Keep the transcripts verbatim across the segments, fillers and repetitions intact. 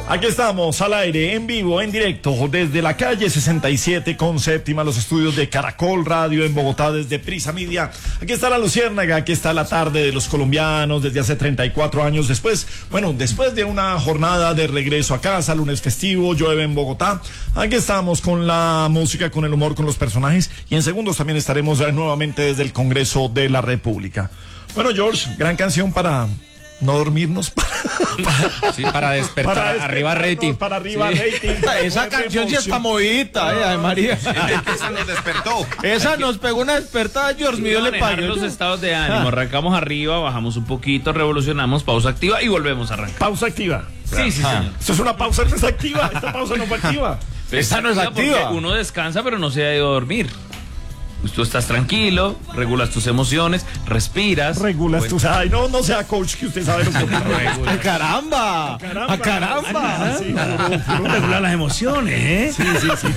Aquí estamos al aire, en vivo, en directo, desde la calle sesenta y siete con séptima, los estudios de Caracol Radio en Bogotá, desde Prisa Media. Aquí está la Luciérnaga, aquí está la tarde de los colombianos desde hace treinta y cuatro años después. Bueno, después de una jornada de regreso a casa, lunes festivo, llueve en Bogotá. Aquí estamos con la música, con el humor, con los personajes. Y en segundos también estaremos nuevamente desde el Congreso de la República. Bueno, George, gran canción para no dormirnos. Para, sí, para despertar, para arriba rating. Para arriba sí. rating. Esa canción sí está movidita, eh, ay María. Esa nos despertó. Esa nos pegó una despertada, George mío, le pagó. Los estados de ánimo, arrancamos arriba, bajamos un poquito, revolucionamos, pausa activa y volvemos a arrancar. Pausa activa. Sí, sí, señor. Eso es una pausa, no es activa. Esta pausa no fue activa. Esta no es activa. Uno descansa, pero no se ha ido a dormir. Tú estás tranquilo, regulas tus emociones, respiras. Regulas bueno. tus... Ay, no, no sea coach, que usted sabe lo que ¡Ay, caramba! ¡Caramba! ¡A caramba! Sí, regular las emociones, ¿eh? Sí, sí, sí.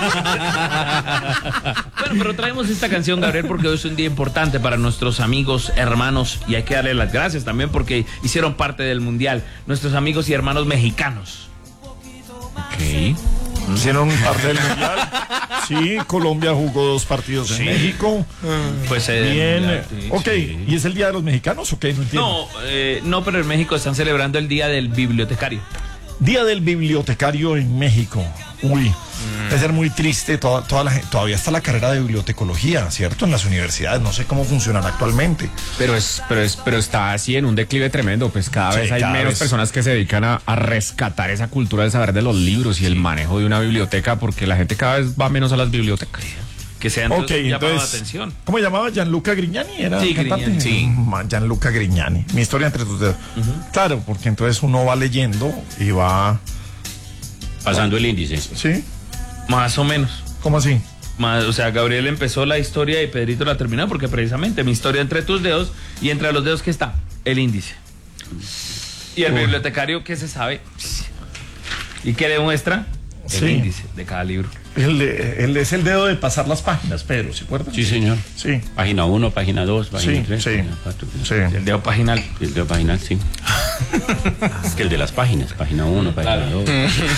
Bueno, pero traemos esta canción, Gabriel, porque hoy es un día importante para nuestros amigos, hermanos, y hay que darle las gracias también porque hicieron parte del Mundial. Nuestros amigos y hermanos mexicanos. Ok. Hicieron parte del Mundial. Sí, Colombia jugó dos partidos en sí. México. Pues eh, bien. Mundial, sí, ok, sí. ¿Y es el Día de los Mexicanos o qué? No entiendo. No, eh, no, pero en México están celebrando el Día del Bibliotecario. Día del Bibliotecario en México. Uy, mm. debe ser muy triste. Toda, toda la, todavía está la carrera de bibliotecología, ¿cierto? En las universidades. No sé cómo funcionará actualmente. Pero es, pero es, pero está así en un declive tremendo. Pues cada sí, vez hay cada menos vez. personas que se dedican a, a rescatar esa cultura del saber de los libros y el manejo de una biblioteca, porque la gente cada vez va menos a las bibliotecas. Que se han okay, llamado entonces, la atención. ¿Cómo llamaba? ¿Gianluca Grignani? ¿Era sí, cantante? Grignani, sí. Gianluca Grignani. Mi historia entre tus dedos. Uh-huh. Claro, porque entonces uno va leyendo y va... pasando el índice. ¿Sí? Más o menos. ¿Cómo así? Más, o sea, Gabriel empezó la historia y Pedrito la terminó porque precisamente mi historia entre tus dedos y entre los dedos, ¿qué está? El índice. Y el Uy. bibliotecario, ¿qué se sabe? ¿Y qué demuestra? El sí. índice de cada libro. El, el, es el dedo de pasar las páginas, Pedro, ¿se acuerda? Sí, señor. Sí. Página uno, página dos, página sí, tres, sí. página cuatro. Sí. El dedo paginal. El dedo paginal, sí. Es que el de las páginas, página uno, página claro. dos.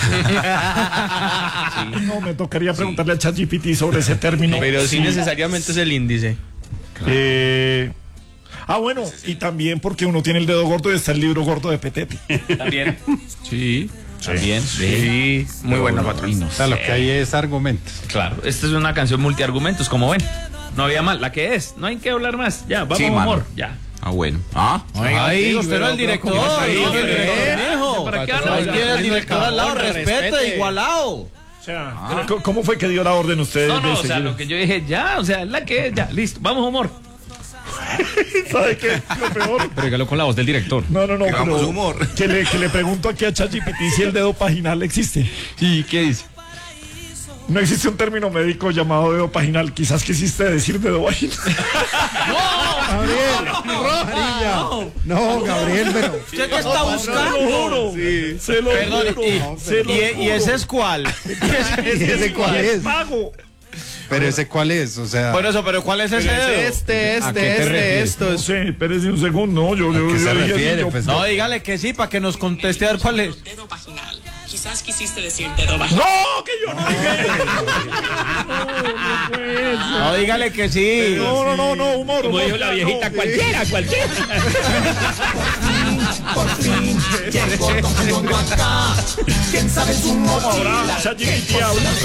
Sí. No, me tocaría preguntarle sí. a ChatGPT sobre ese término. Pero sí, sí necesariamente es el índice. Claro. Eh... Ah, bueno, y también porque uno tiene el dedo gordo y está el libro gordo de Petete. También. Sí. Sí. También. Sí. sí. Muy buena, patrón. O sea, lo que hay es argumentos. Claro, esta es una canción multiargumentos, como ven. No había mal, la que es. No hay que hablar más. Ya, vamos sí, a humor. Mano. Ya. Ah, bueno. Ah, Oiga, ay, usted era el director. ¿Para qué habla? Tiene el director al lado, respete, igualado. O sea, ah. ¿cómo fue que dio la orden ustedes? No, no, o sea, lo que yo dije, ya, o sea, la que es, ya, listo, vamos a humor. ¿Sabe qué? Lo peor. Pero dígalo con la voz del director. No, no, no. Pero humor. Que le, que le pregunto aquí a ChatGPT si el dedo paginal existe. ¿Y qué dice? No existe un término médico llamado dedo paginal. Quizás quisiste decir dedo vaginal. ¡No! Gabriel, no, no, Gabriel, pero ¿usted qué está buscando? Se lo juro. Sí. Se lo Perdón, juro. Y, no, se lo y, juro. ¿Y ese es cuál? ¿Y ese cuál es? Pago. Pero ese cuál es, o sea. Por eso, pero ¿cuál es ese dedo? Este, este, este, esto. No sé, espérese un segundo, no, yo, yo, ¿A qué yo, se yo refiere? yo, Pues, no, dígale que sí, para que nos conteste a ver cuál es. Dedo vaginal. Quizás quisiste decir dedo vaginal. No, que yo no dije eso. No, no puede. No, dígale que sí. No, no, no, no, humor. Como humor, dijo la viejita, no, cualquiera, sí. cualquiera. Por fin, llegó Don Mundo acá. ¿Quién sabe su Ahora, ChatGPT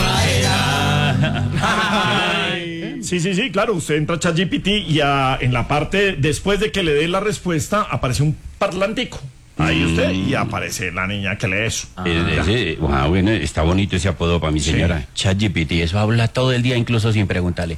habla. Sí, sí, sí, claro, usted entra a ChatGPT y a, en la parte, después de que le dé la respuesta, aparece un parlantico. Ahí usted, y aparece la niña que lee eso. Ah, ese, wow, bueno, está bonito ese apodo para mi señora. Sí. ChatGPT, eso habla todo el día, incluso sin preguntarle.